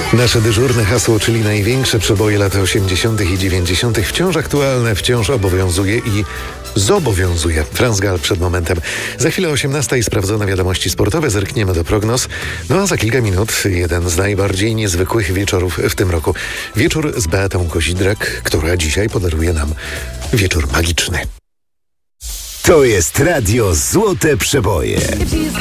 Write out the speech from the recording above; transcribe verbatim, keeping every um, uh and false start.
Nasze dyżurne hasło, czyli największe przeboje lat osiemdziesiątych i dziewięćdziesiątych wciąż aktualne, wciąż obowiązuje i zobowiązuje. Franz Gall przed momentem. Za chwilę osiemnasta i sprawdzone wiadomości sportowe, zerkniemy do prognoz. No a za kilka minut jeden z najbardziej niezwykłych wieczorów w tym roku. Wieczór z Beatą Kozidrak, która dzisiaj podaruje nam wieczór magiczny. To jest Radio Złote Przeboje.